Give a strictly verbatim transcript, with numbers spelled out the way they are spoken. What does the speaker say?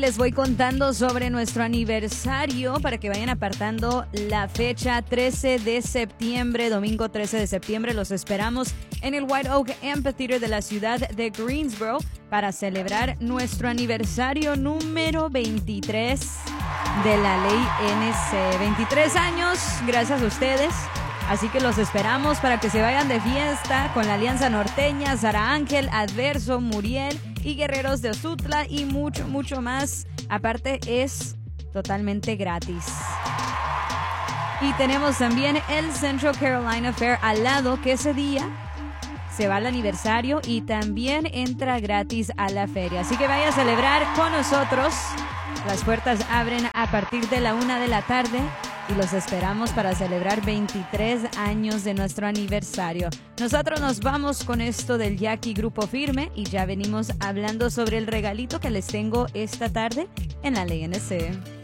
les voy contando sobre nuestro aniversario para que vayan apartando la fecha. Trece de septiembre, domingo trece de septiembre, los esperamos en el White Oak Amphitheater de la ciudad de Greensboro para celebrar nuestro aniversario número veintitrés de la ley N C. veintitrés años, gracias a ustedes. Así que los esperamos para que se vayan de fiesta con la Alianza Norteña, Sara Ángel, Adverso, Muriel y Guerreros de Ozutla y mucho, mucho más. Aparte, es totalmente gratis. Y tenemos también el Central Carolina Fair al lado, que ese día se va al aniversario y también entra gratis a la feria. Así que vaya a celebrar con nosotros. Las puertas abren a partir de la una de la tarde. Y los esperamos para celebrar veintitrés años de nuestro aniversario. Nosotros nos vamos con esto del Jackie Grupo Firme y ya venimos hablando sobre el regalito que les tengo esta tarde en la ley N C.